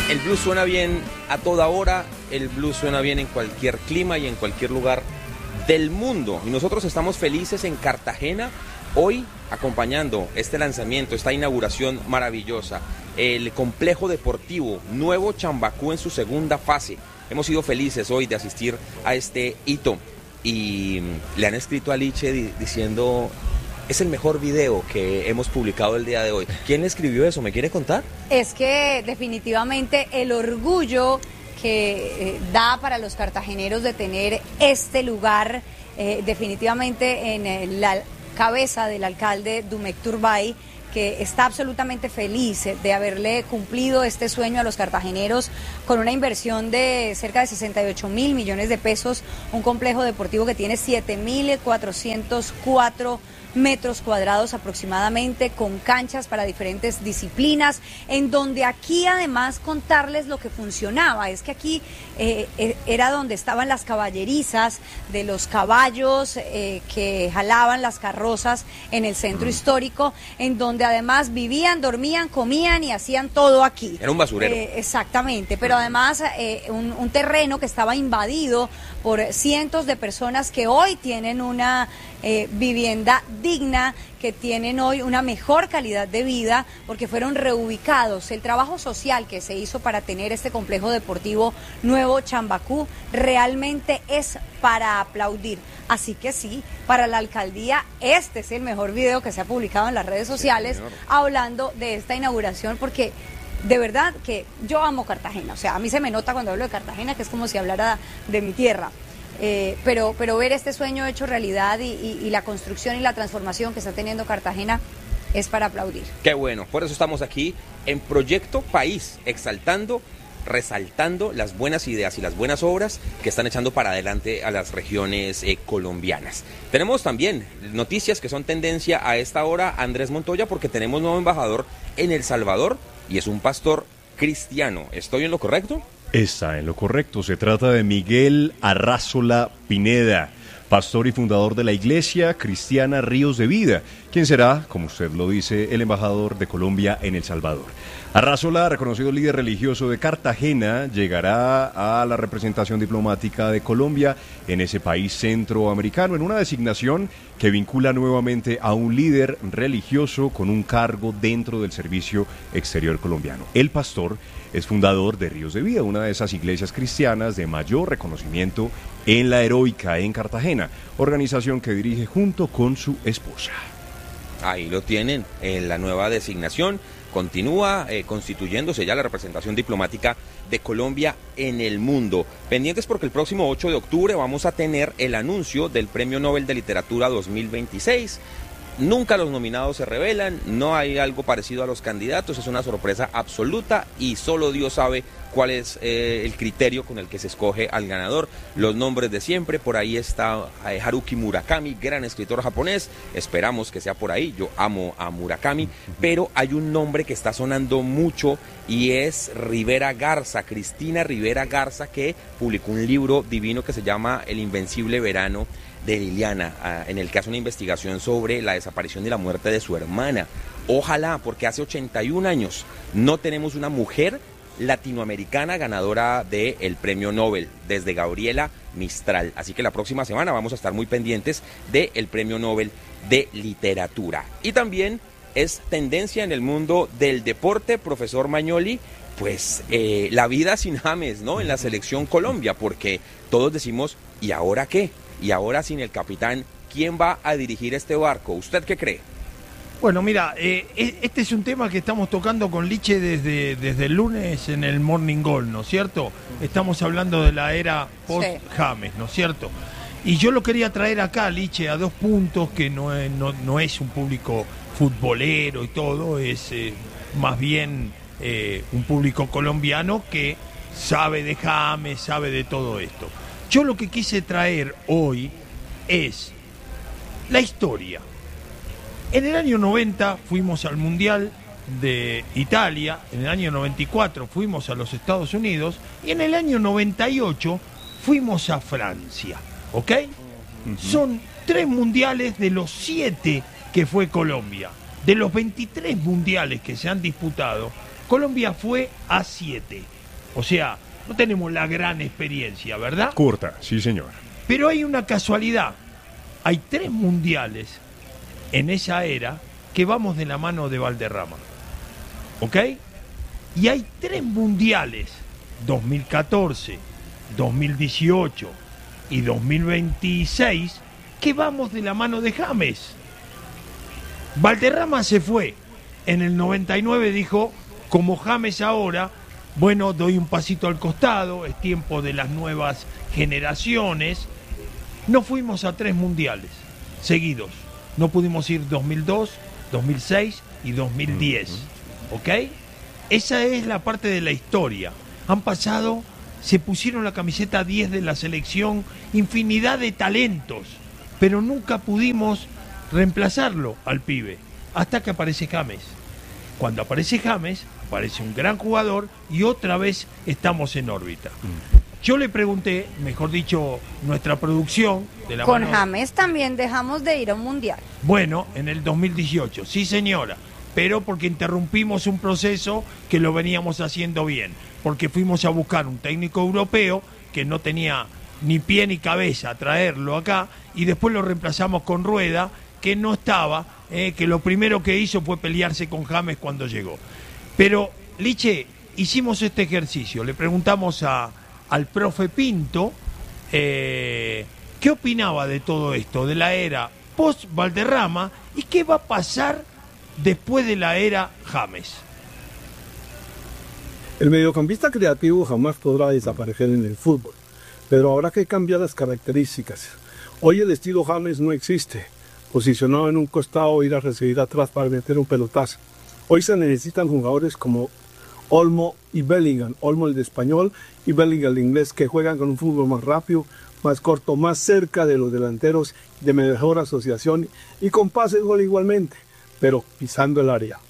El blues suena bien a toda hora, el blues suena bien en cualquier clima y en cualquier lugar del mundo. Y nosotros estamos felices en Cartagena hoy acompañando este lanzamiento, esta inauguración maravillosa. El complejo deportivo Nuevo Chambacú en su segunda fase. Hemos sido felices hoy de asistir a este hito y le han escrito a Liche diciendo... Es el mejor video que hemos publicado el día de hoy. ¿Quién le escribió eso? ¿Me quiere contar? Es que definitivamente el orgullo que da para los cartageneros de tener este lugar definitivamente en la cabeza del alcalde Dumec Turbay, que está absolutamente feliz de haberle cumplido este sueño a los cartageneros con una inversión de cerca de 68.000 millones de pesos, un complejo deportivo que tiene 7.404 metros cuadrados aproximadamente, con canchas para diferentes disciplinas, en donde aquí además contarles lo que funcionaba, es que aquí era donde estaban las caballerizas de los caballos que jalaban las carrozas en el centro histórico, en donde además vivían, dormían, comían y hacían todo aquí. Era un basurero. Exactamente, pero además un terreno que estaba invadido por cientos de personas que hoy tienen una vivienda digna, que tienen hoy una mejor calidad de vida porque fueron reubicados. El trabajo social que se hizo para tener este complejo deportivo Nuevo Chambacú realmente es para aplaudir. Así que sí, para la alcaldía este es el mejor video que se ha publicado en las redes sociales, sí, hablando de esta inauguración, porque de verdad que yo amo Cartagena. O sea, a mí se me nota cuando hablo de Cartagena que es como si hablara de mi tierra. Pero ver este sueño hecho realidad y la construcción y la transformación que está teniendo Cartagena es para aplaudir. Qué bueno, por eso estamos aquí en Proyecto País, exaltando, resaltando las buenas ideas y las buenas obras que están echando para adelante a las regiones colombianas. Tenemos también noticias que son tendencia a esta hora, Andrés Montoya, porque tenemos nuevo embajador en El Salvador y es un pastor cristiano. ¿Estoy en lo correcto? Está en lo correcto, se trata de Miguel Arrazola Pineda, pastor y fundador de la Iglesia Cristiana Ríos de Vida, quien será, como usted lo dice, el embajador de Colombia en El Salvador. Arrazola, reconocido líder religioso de Cartagena, llegará a la representación diplomática de Colombia en ese país centroamericano en una designación que vincula nuevamente a un líder religioso con un cargo dentro del servicio exterior colombiano. El pastor es fundador de Ríos de Vida, una de esas iglesias cristianas de mayor reconocimiento en la Heroica en Cartagena, organización que dirige junto con su esposa. Ahí lo tienen, en la nueva designación. Continúa constituyéndose ya la representación diplomática de Colombia en el mundo. Pendientes porque el próximo 8 de octubre vamos a tener el anuncio del Premio Nobel de Literatura 2026. Nunca los nominados se revelan, no hay algo parecido a los candidatos, es una sorpresa absoluta y solo Dios sabe cuál es el criterio con el que se escoge al ganador. Los nombres de siempre, por ahí está Haruki Murakami, gran escritor japonés, esperamos que sea por ahí, yo amo a Murakami, pero hay un nombre que está sonando mucho y es Rivera Garza, Cristina Rivera Garza, que publicó un libro divino que se llama El Invencible Verano de Liliana, en el que hace una investigación sobre la desaparición y la muerte de su hermana. Ojalá, porque hace 81 años no tenemos una mujer latinoamericana ganadora del Premio Nobel, desde Gabriela Mistral. Así que la próxima semana vamos a estar muy pendientes del Premio Nobel de Literatura. Y también es tendencia en el mundo del deporte, profesor Mañoli, pues la vida sin James, ¿no? En la selección Colombia, porque todos decimos, ¿y ahora qué? Y ahora sin el capitán, ¿quién va a dirigir este barco? ¿Usted qué cree? Bueno, mira, este es un tema que estamos tocando con Liche desde el lunes en el Morning Goal, ¿no es cierto? Estamos hablando de la era post-James, ¿no es cierto? Y yo lo quería traer acá, Liche, a dos puntos, que no es un público futbolero y todo, es más bien un público colombiano que sabe de James, sabe de todo esto. Yo lo que quise traer hoy es la historia. En el año 90 fuimos al Mundial de Italia, en el año 94 fuimos a los Estados Unidos y en el año 98 fuimos a Francia, ¿ok? Son 3 mundiales de los 7 que fue Colombia. De los 23 mundiales que se han disputado, Colombia fue a 7. O sea, no tenemos la gran experiencia, ¿verdad? Corta, sí señor. Pero hay una casualidad. Hay 3 mundiales en esa era que vamos de la mano de Valderrama. ¿Ok? Y hay 3 mundiales, 2014, 2018 y 2026, que vamos de la mano de James. Valderrama se fue. En el 99 dijo, como James ahora, bueno, doy un pasito al costado, es tiempo de las nuevas generaciones. No fuimos a 3 mundiales seguidos. No pudimos ir 2002, 2006 y 2010. ¿Ok? Esa es la parte de la historia. Han pasado, se pusieron la camiseta 10 de la selección, infinidad de talentos, pero nunca pudimos reemplazarlo al pibe, hasta que aparece James. Cuando aparece James, aparece un gran jugador y otra vez estamos en órbita. Yo le pregunté, mejor dicho, nuestra producción de la Con mano... James también dejamos de ir a un mundial. Bueno, en el 2018, sí señora, pero porque interrumpimos un proceso que lo veníamos haciendo bien, porque fuimos a buscar un técnico europeo que no tenía ni pie ni cabeza a traerlo acá, y después lo reemplazamos con Rueda, que no estaba, que lo primero que hizo fue pelearse con James cuando llegó. Pero, Liche, hicimos este ejercicio, le preguntamos al profe Pinto qué opinaba de todo esto, de la era post-Valderrama, y qué va a pasar después de la era James. El mediocampista creativo jamás podrá desaparecer en el fútbol, pero habrá que cambiar las características. Hoy el estilo James no existe. Posicionado en un costado, ir a recibir atrás para meter un pelotazo. Hoy se necesitan jugadores como Olmo y Bellingham, Olmo el de español y Bellingham el inglés, que juegan con un fútbol más rápido, más corto, más cerca de los delanteros, de mejor asociación y con pases gol igualmente, pero pisando el área.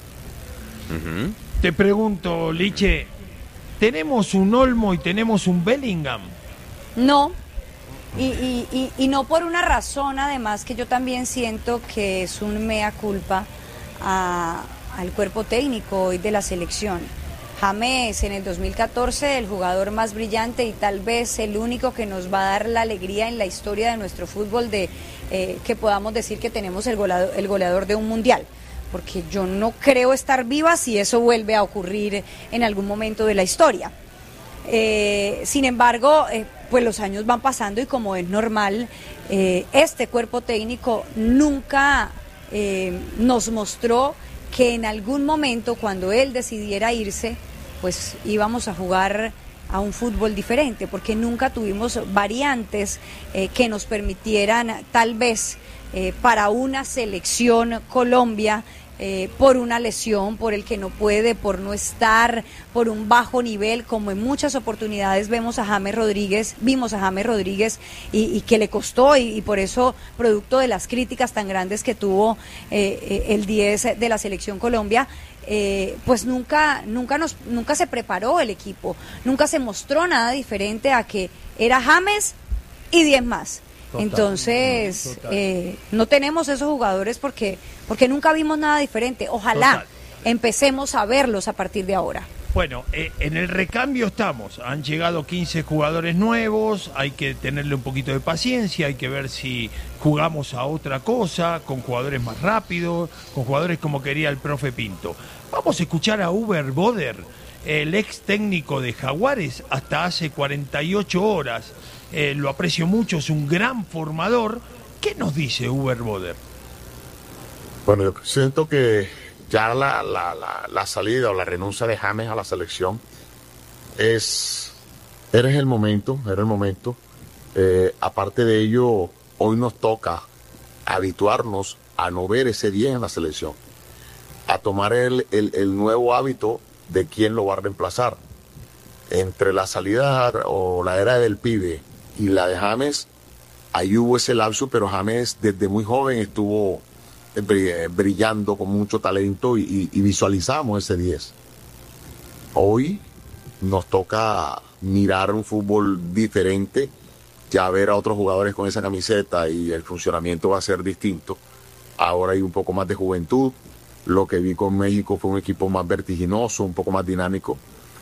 Te pregunto, Liche, ¿tenemos un Olmo y tenemos un Bellingham? No. Y no por una razón, además, que yo también siento que es un mea culpa al cuerpo técnico hoy de la selección. James en el 2014, el jugador más brillante y tal vez el único que nos va a dar la alegría en la historia de nuestro fútbol de que podamos decir que tenemos el goleador de un mundial. Porque yo no creo estar viva si eso vuelve a ocurrir en algún momento de la historia. Sin embargo, pues los años van pasando y como es normal, este cuerpo técnico nunca nos mostró que en algún momento cuando él decidiera irse, pues íbamos a jugar a un fútbol diferente, porque nunca tuvimos variantes que nos permitieran tal vez para una selección Colombia, por una lesión, por el que no puede, por no estar, por un bajo nivel, como en muchas oportunidades vimos a James Rodríguez y que le costó y por eso, producto de las críticas tan grandes que tuvo el 10 de la selección Colombia, pues nunca se preparó el equipo, nunca se mostró nada diferente a que era James y 10 más. Total, entonces, no tenemos esos jugadores porque nunca vimos nada diferente. Ojalá empecemos a verlos a partir de ahora. Bueno, en el recambio estamos. Han llegado 15 jugadores nuevos, hay que tenerle un poquito de paciencia, hay que ver si jugamos a otra cosa, con jugadores más rápidos, con jugadores como quería el profe Pinto. Vamos a escuchar a Uber Boder, el ex técnico de Jaguares, hasta hace 48 horas. Lo aprecio mucho, es un gran formador. ¿Qué nos dice Uber Boder? Bueno, yo siento que ya la salida o la renuncia de James a la selección era el momento. Aparte de ello, hoy nos toca habituarnos a no ver ese 10 en la selección, a tomar el nuevo hábito de quién lo va a reemplazar. Entre la salida o la era del pibe y la de James, ahí hubo ese lapso, pero James desde muy joven estuvo brillando con mucho talento y visualizamos ese 10. Hoy nos toca mirar un fútbol diferente, ya ver a otros jugadores con esa camiseta y el funcionamiento va a ser distinto. Ahora hay un poco más de juventud. Lo que vi con México fue un equipo más vertiginoso, un poco más dinámico.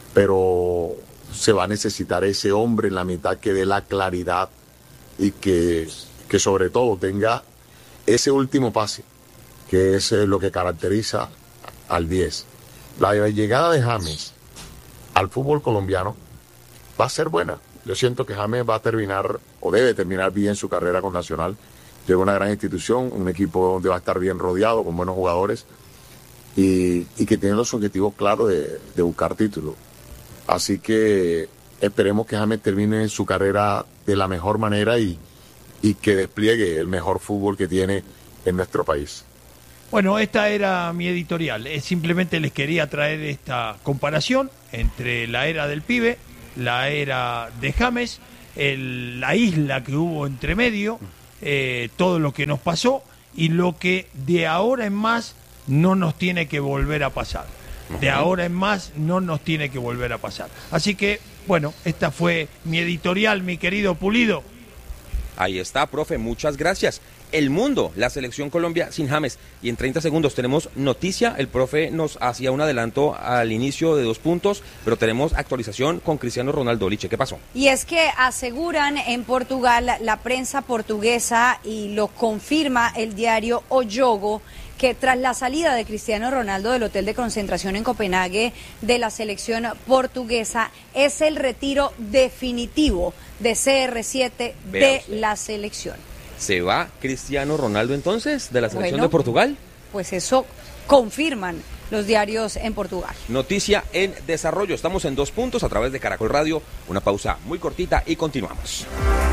pero se va a necesitar ese hombre en la mitad que dé la claridad y que sobre todo tenga ese último pase, que es lo que caracteriza al 10. La llegada de James al fútbol colombiano va a ser buena. Yo siento que James va a terminar, o debe terminar bien su carrera con Nacional. Llega una gran institución, un equipo donde va a estar bien rodeado, con buenos jugadores, y que tiene los objetivos claros de buscar títulos. Así que esperemos que James termine su carrera de la mejor manera y que despliegue el mejor fútbol que tiene en nuestro país. Bueno, esta era mi editorial. Simplemente les quería traer esta comparación entre la era del pibe, la era de James, la isla que hubo entre medio, todo lo que nos pasó y lo que de ahora en más no nos tiene que volver a pasar. De ahora en más no nos tiene que volver a pasar. Así que, bueno, esta fue mi editorial, mi querido Pulido. Ahí está, profe, muchas gracias. El mundo, la selección Colombia sin James. Y en 30 segundos tenemos noticia. El profe nos hacía un adelanto al inicio de 2 puntos, pero tenemos actualización con Cristiano Ronaldo. Liche, ¿qué pasó? Y es que aseguran en Portugal la prensa portuguesa, y lo confirma el diario O Jogo, que tras la salida de Cristiano Ronaldo del hotel de concentración en Copenhague de la selección portuguesa, es el retiro definitivo de CR7 de la selección. ¿Se va Cristiano Ronaldo entonces de la selección Bueno, de Portugal? Pues eso confirman los diarios en Portugal. Noticia en desarrollo. Estamos en 2 puntos a través de Caracol Radio. Una pausa muy cortita y continuamos.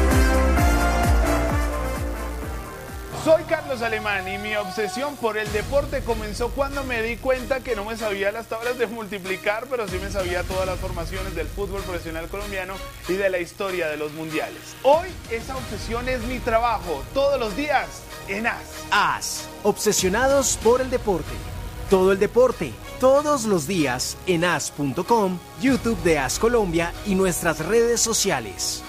Soy Carlos Alemán y mi obsesión por el deporte comenzó cuando me di cuenta que no me sabía las tablas de multiplicar, pero sí me sabía todas las formaciones del fútbol profesional colombiano y de la historia de los mundiales. Hoy esa obsesión es mi trabajo, todos los días en AS. AS, obsesionados por el deporte. Todo el deporte, todos los días en as.com, YouTube de AS Colombia y nuestras redes sociales.